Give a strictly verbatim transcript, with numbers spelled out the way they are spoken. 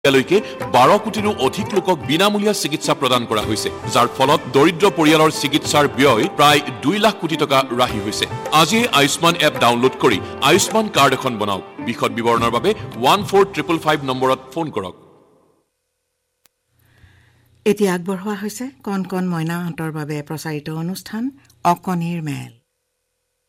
এতিয়ালৈকে বাৰ কোটিৰো অধিক লোকক বিনামূলীয়া চিকিৎসা প্ৰদান কৰা হৈছে, যাৰ ফলত দৰিদ্ৰ পৰিয়ালৰ চিকিৎসাৰ ব্যয় প্ৰায় দুই লাখ কোটি টকা ৰাহি হৈছে। আজিয়ে আয়ুষ্মান এপ ডাউনলোড কৰি আয়ুষ্মান কাৰ্ড এখন বনাওক। বিশদ বিৱৰণৰ বাবে ওৱান ফ'ৰ ট্ৰিপল ফাইভ নম্বৰত ফোন কৰক। এতিয়া আগবঢ়োৱা হৈছে কণ কণ মইনাহঁতৰ বাবে প্ৰচাৰিত অনুষ্ঠান অকণিৰ মেল।